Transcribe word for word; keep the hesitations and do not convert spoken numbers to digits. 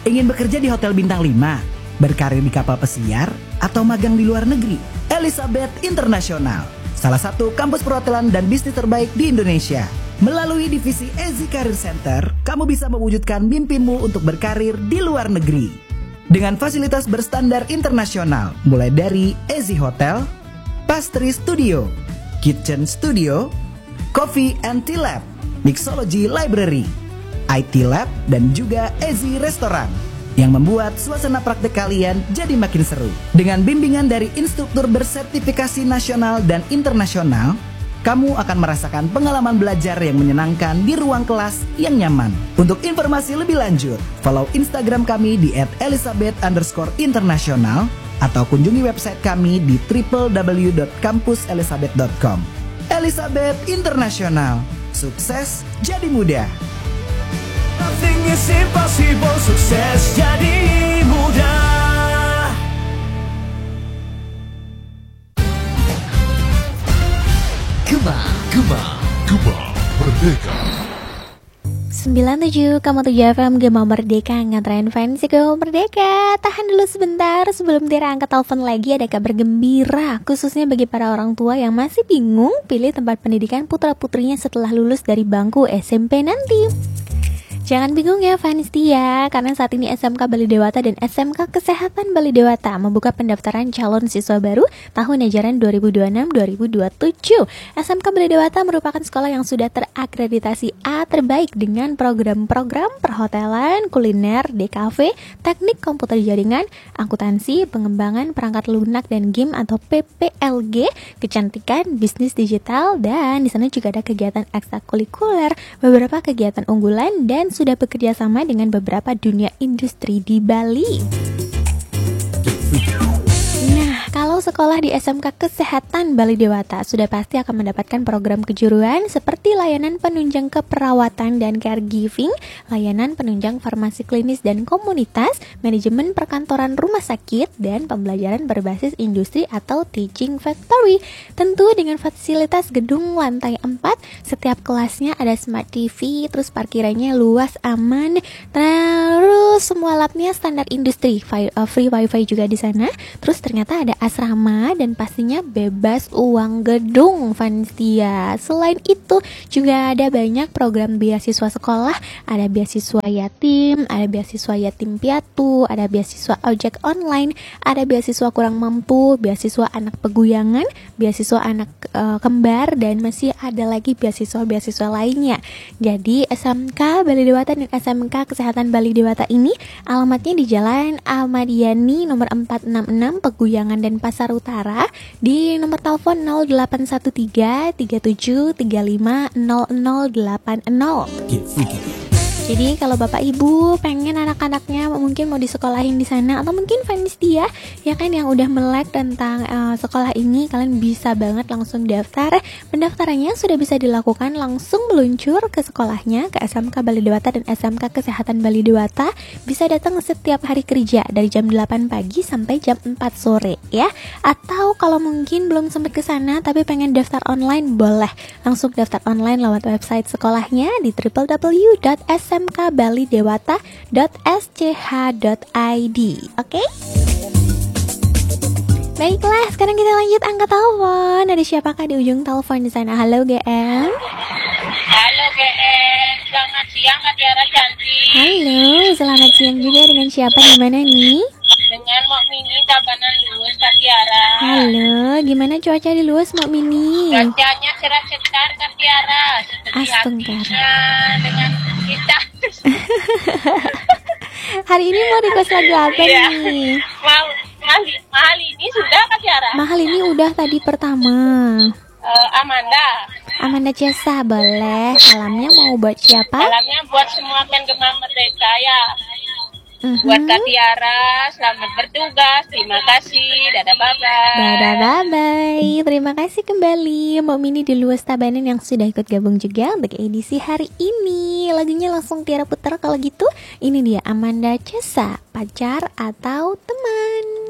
Ingin bekerja di hotel bintang lima, berkarir di kapal pesiar, atau magang di luar negeri? Elizabeth International, salah satu kampus perhotelan dan bisnis terbaik di Indonesia. Melalui divisi Ezi Career Center, kamu bisa mewujudkan mimpimu untuk berkarir di luar negeri. Dengan fasilitas berstandar internasional, mulai dari Ezi Hotel, Pastry Studio, Kitchen Studio, Coffee and Tea Lab, Mixology Library, I T Lab, dan juga Ezi Restoran yang membuat suasana praktek kalian jadi makin seru. Dengan bimbingan dari instruktur bersertifikasi nasional dan internasional, kamu akan merasakan pengalaman belajar yang menyenangkan di ruang kelas yang nyaman. Untuk informasi lebih lanjut, follow Instagram kami di et elizabeth underscore international atau kunjungi website kami di w w w dot kampus elizabeth dot com. Elizabeth International, sukses jadi mudah. Nothing is impossible, sukses jadi mudah. Gema, Gema, Gema Merdeka. sembilan puluh tujuh koma tujuh F M Gema Merdeka, nganterin fans Gema Merdeka. Tahan dulu sebentar sebelum Tira angkat telepon lagi. Ada kabar gembira khususnya bagi para orang tua yang masih bingung pilih tempat pendidikan putra-putrinya setelah lulus dari bangku S M P nanti. Jangan bingung ya fans Tia, karena saat ini S M K Bali Dewata dan S M K Kesehatan Bali Dewata membuka pendaftaran calon siswa baru tahun ajaran dua ribu dua puluh enam dua ribu dua puluh tujuh. S M K Bali Dewata merupakan sekolah yang sudah terakreditasi A terbaik dengan program-program perhotelan, kuliner, D K V, teknik komputer jaringan, akuntansi, pengembangan perangkat lunak dan game atau P P L G, kecantikan, bisnis digital, dan di sana juga ada kegiatan ekstrakurikuler, beberapa kegiatan unggulan, dan sudah bekerja sama dengan beberapa dunia industri di Bali. Nah, kalau sekolah di S M K Kesehatan Bali Dewata sudah pasti akan mendapatkan program kejuruan seperti layanan penunjang keperawatan dan caregiving, layanan penunjang farmasi klinis dan komunitas, manajemen perkantoran rumah sakit, dan pembelajaran berbasis industri atau teaching factory. Tentu dengan fasilitas gedung lantai empat, setiap kelasnya ada smart T V, terus parkirannya luas, aman, terus semua labnya standar industri, free wifi juga di sana. Terus ternyata ada asrama dan pastinya bebas uang gedung Vanstia. Selain itu juga ada banyak program beasiswa sekolah, ada beasiswa yatim, ada beasiswa yatim piatu, ada beasiswa ojek online, ada beasiswa kurang mampu, beasiswa anak peguyangan, beasiswa anak e, kembar, dan masih ada lagi beasiswa-beasiswa lainnya. Jadi S M K Bali Dewata dan S M K Kesehatan Bali Dewata ini alamatnya di Jalan Ahmadiyani nomor empat enam enam Peguyangan dan Pasar Utara, di nomor telepon nol delapan satu tiga tiga tujuh tiga lima nol nol delapan nol. Jadi kalau bapak ibu pengen anak-anaknya mungkin mau disekolahin di sana, atau mungkin fans dia ya kan yang udah melek tentang uh, sekolah ini, kalian bisa banget langsung daftar. Pendaftarannya sudah bisa dilakukan langsung meluncur ke sekolahnya, ke S M K Bali Dewata dan S M K Kesehatan Bali Dewata. Bisa datang setiap hari kerja dari jam delapan pagi sampai jam empat sore ya. Atau kalau mungkin belum sempat ke sana tapi pengen daftar online, boleh langsung daftar online lewat website sekolahnya di w w w dot s m k bali dewata dot s c h dot i d. Oke? Okay? Baiklah, sekarang kita lanjut angkat telepon. Ada siapakah di ujung telepon di sana? Halo G M. Halo G M, selamat siang Kak Tiara cantik. Halo, selamat siang juga. Dengan siapa, di mana nih? Dengan Mok Mini Tabanan Luwes Kak Tiara. Halo, gimana cuaca di Luwes Mok Mini? Cuacanya cerah cetar Kak Tiara, seperti hatinya dengan kita. Hari ini mau request lagu apa iya. nih? Mau mahal, mahal ini sudah Kak Tiara? Mahal ini udah tadi pertama. Uh, Amanda. Amanda Cesa, boleh. Salamnya mau buat siapa? Salamnya buat semua penggemar Merdeka ya. Mm-hmm. Buat Kak Tiara, selamat bertugas. Terima kasih. Dadah bye-bye. Dadah bye-bye. Terima kasih kembali Mbak Mini di Luwes Tabanan yang sudah ikut gabung juga untuk edisi hari ini. Lagunya langsung Tiara putar kalau gitu. Ini dia Amanda Cesa, Pacar atau Teman.